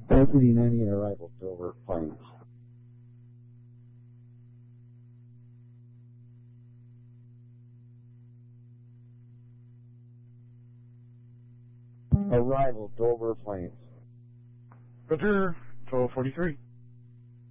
Density 90 arrival, Dover Plains. Arrival, Dover Plains. Roger, 1243.